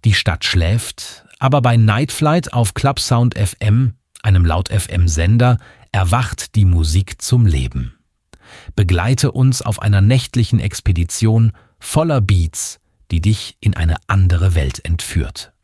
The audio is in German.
Die Stadt schläft, aber bei Night Flight auf Clubsound FM, einem Laut-FM-Sender, erwacht die Musik zum Leben. Begleite uns auf einer nächtlichen Expedition voller Beats, die dich in eine andere Welt entführt.